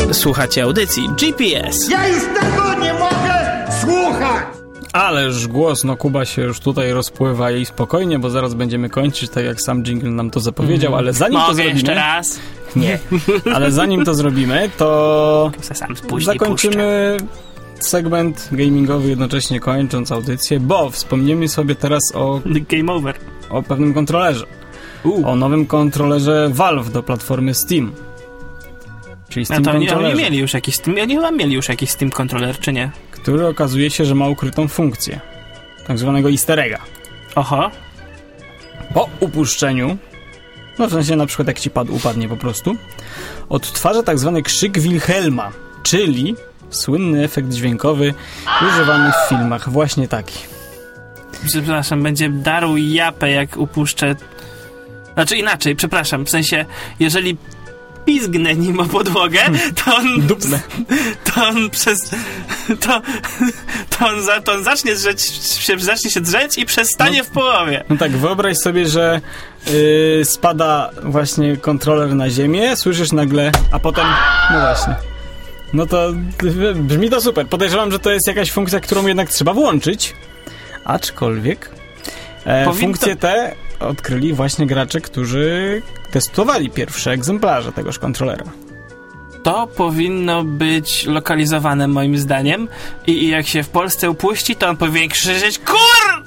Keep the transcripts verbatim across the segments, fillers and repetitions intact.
Słuchacie audycji G P S. Ja już tego nie mogę słuchać! Ależ głos, no Kuba się już tutaj rozpływa i spokojnie, bo zaraz będziemy kończyć, tak jak sam Jingle nam to zapowiedział, mm. ale zanim Mogę to zrobimy... jeszcze raz? Nie. Ale zanim to zrobimy, to sam zakończymy segment gamingowy, jednocześnie kończąc audycję, bo wspomnimy sobie teraz o... Game over. O pewnym kontrolerze. Uh. O nowym kontrolerze Valve do platformy Steam. Czyli Steam no to kontrolerze. Oni mieli już jakiś Steam, oni chyba mieli już jakiś Steam kontroler, czy nie? Który okazuje się, że ma ukrytą funkcję. Tak zwanego easter egga. Oho. Po upuszczeniu, no w sensie na przykład jak ci pad upadnie po prostu, odtwarza tak zwany krzyk Wilhelma, czyli słynny efekt dźwiękowy używany w filmach. Właśnie taki. Przepraszam, będzie darł japę jak upuszczę... Znaczy inaczej, przepraszam, w sensie, jeżeli pizgnę nim o podłogę, to on... Dupnę. To on przez... To, to, on, za, to on zacznie, drzeć, się, zacznie się drzeć i przestanie no, w połowie. No tak, wyobraź sobie, że yy, spada właśnie kontroler na ziemię, słyszysz nagle, a potem... No właśnie. No to brzmi to super. Podejrzewam, że to jest jakaś funkcja, którą jednak trzeba włączyć. Aczkolwiek e, funkcje te odkryli właśnie gracze, którzy testowali pierwsze egzemplarze tegoż kontrolera. To powinno być lokalizowane moim zdaniem i, i jak się w Polsce upuści, to on powinien krzyczeć KUR!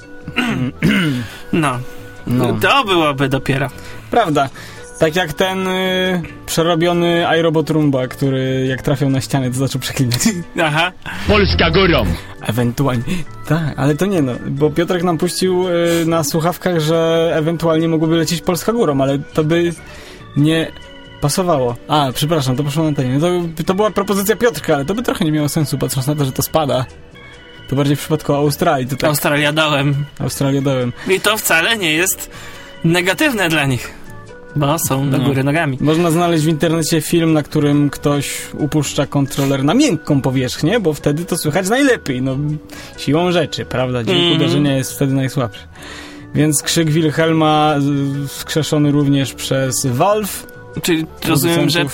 No. no. To byłoby dopiero. Prawda. Tak jak ten y, przerobiony iRobot Roomba, który jak trafiał na ścianę, to zaczął przeklinać. Aha. Polska górą! Ewentualnie. Tak, ale to nie no, bo Piotrek nam puścił y, na słuchawkach, że ewentualnie mogłoby lecieć Polska górą, ale to by nie pasowało. A, przepraszam, to poszło na antenie. To, to była propozycja Piotrka, ale to by trochę nie miało sensu, patrząc na to, że to spada. To bardziej w przypadku Australii. To tak... Australia dołem. Australia dołem. I to wcale nie jest negatywne dla nich. Bo są do no. góry nogami. Można znaleźć w internecie film, na którym ktoś upuszcza kontroler na miękką powierzchnię, bo wtedy to słychać najlepiej. No, siłą rzeczy, prawda? Dźwięk mm. uderzenia jest wtedy najsłabszy. Więc krzyk Wilhelma wskrzeszony również przez Valve. Czyli rozumiem, że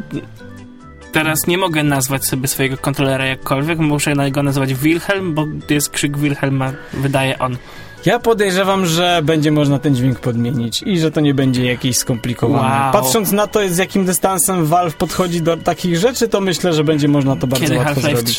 teraz nie mogę nazwać sobie swojego kontrolera jakkolwiek, muszę na go nazywać Wilhelm, bo jest krzyk Wilhelma, wydaje on. Ja podejrzewam, że będzie można ten dźwięk podmienić i że to nie będzie jakieś skomplikowane. Wow. Patrząc na to, z jakim dystansem Valve podchodzi do takich rzeczy, to myślę, że będzie można to bardzo Kiedy łatwo Half-Life zrobić. trzy?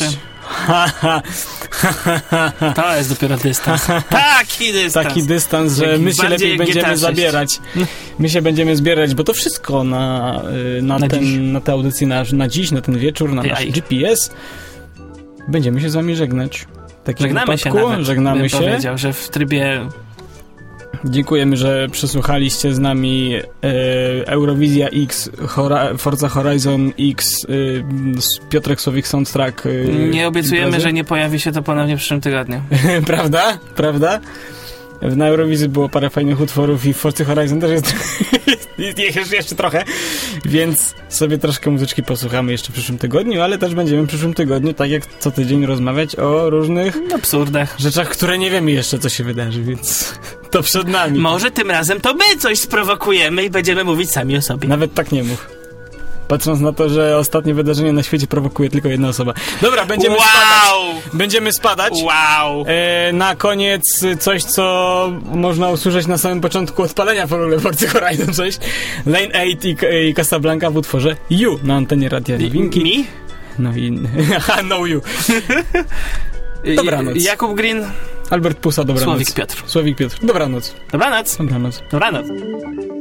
To jest dopiero dystans. Taki dystans. Taki dystans, że Jaki my się lepiej będziemy zabierać. My się będziemy zbierać, bo to wszystko na, na, na, ten, na tę audycję na, na dziś, na ten wieczór, na nasz G P S. Będziemy się z wami żegnać. Żegnamy wypadku. się nawet, Żegnamy bym się. powiedział, że w trybie... Dziękujemy, że przesłuchaliście z nami e, Eurowizja X, Hora, Forza Horizon X, e, Piotrek Słowik Soundtrack. E, nie obiecujemy, imprezy. że nie pojawi się to ponownie w przyszłym tygodniu. Prawda? Prawda? Na Eurowizji było parę fajnych utworów i w Forza Horizon też jest, jest jeszcze trochę, więc sobie troszkę muzyczki posłuchamy jeszcze w przyszłym tygodniu, ale też będziemy w przyszłym tygodniu, tak jak co tydzień, rozmawiać o różnych absurdach, rzeczach, które nie wiemy jeszcze, co się wydarzy, więc to przed nami. Może tym razem to my coś sprowokujemy i będziemy mówić sami o sobie. Nawet tak nie mów. Patrząc na to, że ostatnie wydarzenie na świecie prowokuje tylko jedna osoba. Dobra, będziemy wow! spadać. Będziemy spadać. Wow! E, na koniec coś, co można usłyszeć na samym początku odpalenia w ogóle Forza Horizon sześć. Lane osiem i, i Casablanca w utworze You na antenie Radia Nowinki. Mi? No i... Aha, no you. Dobranoc. Jakub Green. Albert Pusa, dobranoc. Słowik Piotr. Słowik Piotr. Dobranoc. Dobranoc. Dobranoc. Dobranoc.